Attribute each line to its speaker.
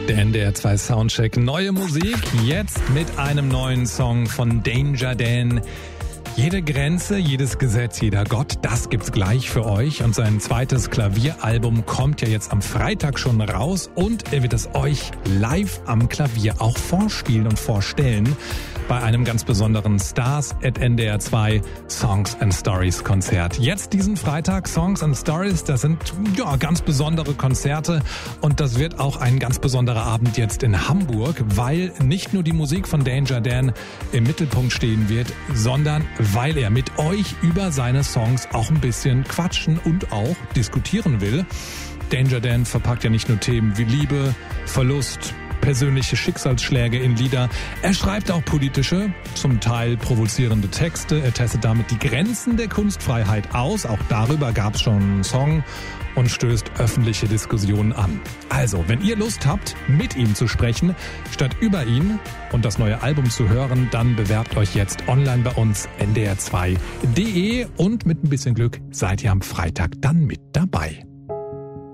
Speaker 1: Der NDR 2 Soundcheck, neue Musik, jetzt mit einem neuen Song von Danger Dan. Jede Grenze, jedes Gesetz, jeder Gott, das gibt's gleich für euch. Und sein zweites Klavieralbum kommt ja jetzt am Freitag schon raus und er wird es euch live am Klavier auch vorspielen und vorstellen bei einem ganz besonderen Stars at NDR 2 Songs and Stories Konzert. Jetzt diesen Freitag Songs and Stories, das sind ja ganz besondere Konzerte und das wird auch ein ganz besonderer Abend jetzt in Hamburg, weil nicht nur die Musik von Danger Dan im Mittelpunkt stehen wird, sondern weil er mit euch über seine Songs auch ein bisschen quatschen und auch diskutieren will. Danger Dan verpackt ja nicht nur Themen wie Liebe, Verlust, persönliche Schicksalsschläge in Lieder. Er schreibt auch politische, zum Teil provozierende Texte. Er testet damit die Grenzen der Kunstfreiheit aus. Auch darüber gab es schon einen Song und stößt öffentliche Diskussionen an. Also, wenn ihr Lust habt, mit ihm zu sprechen, statt über ihn und das neue Album zu hören, dann bewerbt euch jetzt online bei uns ndr2.de und mit ein bisschen Glück seid ihr am Freitag dann mit dabei.